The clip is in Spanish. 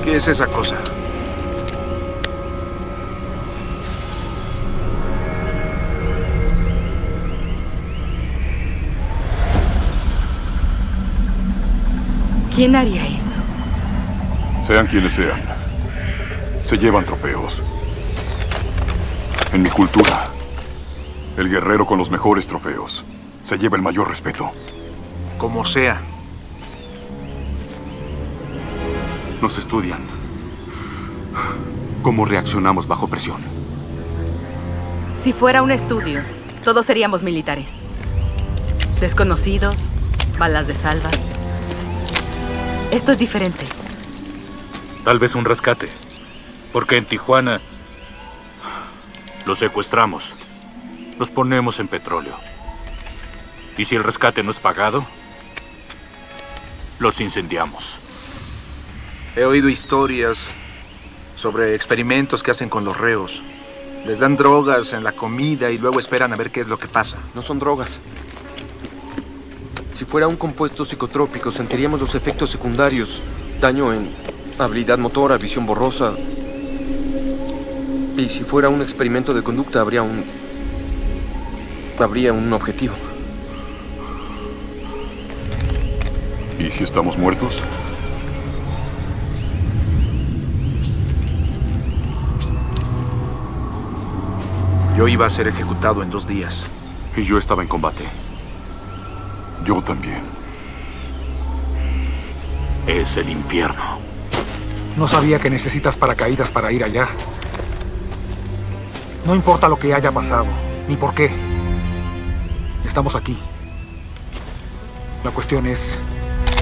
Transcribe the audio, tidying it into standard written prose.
¿Qué es esa cosa? ¿Quién haría eso? Sean quienes sean, se llevan trofeos. En mi cultura, el guerrero con los mejores trofeos se lleva el mayor respeto. Como sea. Nos estudian. ¿Cómo reaccionamos bajo presión? Si fuera un estudio, todos seríamos militares. Desconocidos, balas de salva. Esto es diferente. Tal vez un rescate. Porque en Tijuana los secuestramos. Los ponemos en petróleo. Y si el rescate no es pagado, los incendiamos. He oído historias sobre experimentos que hacen con los reos. Les dan drogas en la comida y luego esperan a ver qué es lo que pasa. No son drogas. Si fuera un compuesto psicotrópico, sentiríamos los efectos secundarios. Daño en habilidad motora, visión borrosa. Y si fuera un experimento de conducta, habría un objetivo. ¿Y si estamos muertos? Yo iba a ser ejecutado en 2 días. Y yo estaba en combate. Yo también. Es el infierno. No sabía que necesitas paracaídas para ir allá. No importa lo que haya pasado, ni por qué. Estamos aquí. La cuestión es,